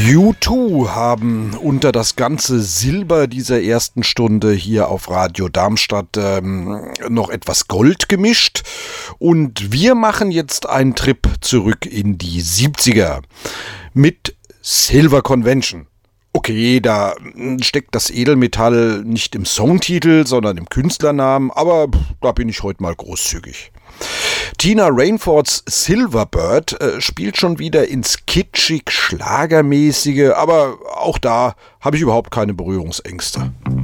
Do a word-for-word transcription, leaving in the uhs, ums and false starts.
U zwei haben unter das ganze Silber dieser ersten Stunde hier auf Radio Darmstadt ähm, noch etwas Gold gemischt und wir machen jetzt einen Trip zurück in die siebziger mit Silver Convention. Okay, da steckt das Edelmetall nicht im Songtitel, sondern im Künstlernamen, aber da bin ich heute mal großzügig. Tina Rainfords Silverbird äh, spielt schon wieder ins kitschig-schlagermäßige, aber auch da habe ich überhaupt keine Berührungsängste.